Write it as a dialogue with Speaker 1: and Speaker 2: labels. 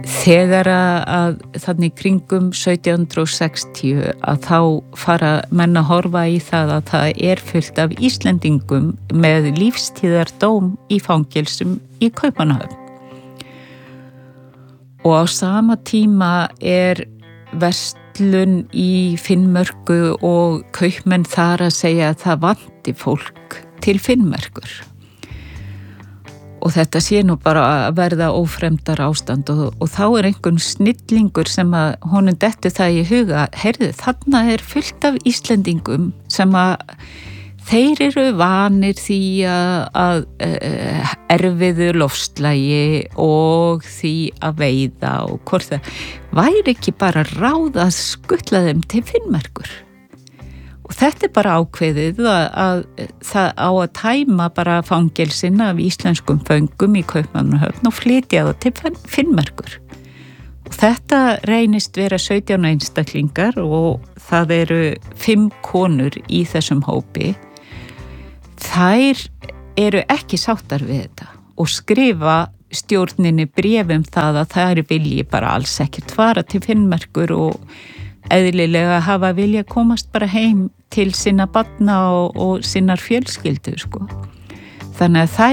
Speaker 1: þegar að þannig kringum 1760 að þá fara menn að horfa í það að það fullt af Íslendingum með lífstíðardóm í fangelsum í Kaupmannahöfn. Og á sama tíma verslun í Finnmörku og kaupmenn þar að segja að það vanti fólk til Finnmerkur. Og þetta sé nú bara að verða ófremdar ástand og þá einhvern snillingur sem að honum dettur það í huga, heyrðu, þarna fullt af Íslendingum sem að þeir eru vanir því að erfiðu loftslagi og því að veiða og hvort það væri ekki bara ráð að skutla þeim til Finnmerkur. Og þetta bara ákveðið að það á að tæma bara fangelsin af íslenskum föngum í Kaupmannahöfn og flytja það til Finnmerkur. Og þetta reynist vera 17 einstaklingar og það eru 5 konur í þessum hópi. Þær eru ekki sáttar við þetta og skrifa stjórninni bréf það að þær vilji bara alls ekkert fara til Finnmerkur og eðlilega hafa vilja komast bara heim til sinna barna og sinnar fjölskyldu, sko. Þannig að þær